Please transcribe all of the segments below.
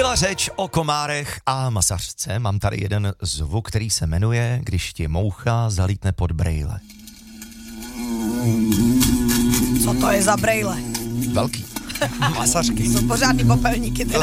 Byla řeč o komárech a masařce. Mám tady jeden zvuk, který se jmenuje Když ti moucha zalítne pod brejle. Co to je za brejle? Velký. Masařky. Jsou pořádný popelníky teda.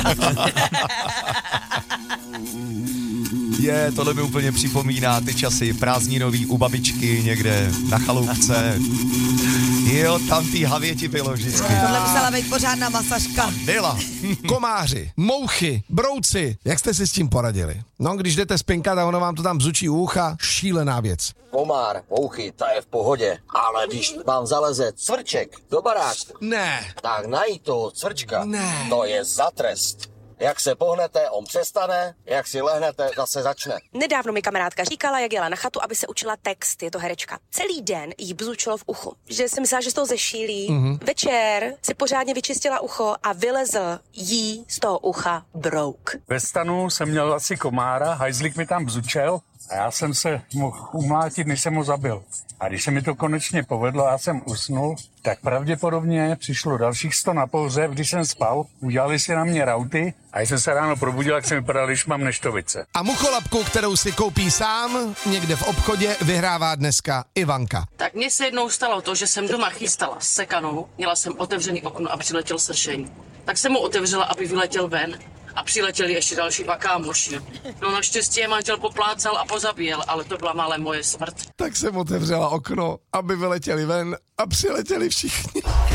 Tohle mi úplně připomíná ty časy prázdninový u babičky někde na chaloupce. Jo, tam tý havěti bylo vždycky. Tohle musela být pořádná masažka. Byla. Komáři, mouchy, brouci, jak jste si s tím poradili? No, když jdete spinkat a ono vám to tam bzučí u ucha, šílená věc. Komár, mouchy, ta je v pohodě, ale když vám zaleze cvrček do baráku, Ne. tak najít toho cvrčka, Ne. to je za trest. Jak se pohnete, on přestane, jak si lehnete, zase začne. Nedávno mi kamarádka říkala, jak jela na chatu, aby se učila text, je to herečka. Celý den jí bzučilo v uchu, že si myslela, že z toho zešílí. Večer si pořádně vyčistila ucho a vylezl jí z toho ucha brouk. Ve stanu jsem měl asi komára, hajzlik mi tam bzučel a já jsem se mohl umlátit, než jsem ho zabil. A když se mi to konečně povedlo, já jsem usnul, tak pravděpodobně přišlo dalších 100 na pohřeb, když jsem spal, udělali si na mě rauty a když jsem se ráno probudil, jak jsem vypadal, když mám neštovice. A mucholapku, kterou si koupí sám, někde v obchodě, vyhrává dneska Ivanka. Tak mně se jednou stalo to, že jsem doma chystala sekanou, měla jsem otevřený okno a přiletěl sršení. Tak jsem mu otevřela, aby vyletěl ven a přiletěli ještě další dva kámoši. No naštěstí je manžel poplácal a pozabíjel, ale to byla malé moje smrt. Tak jsem otevřela okno, aby vyletěli ven a přiletěli všichni.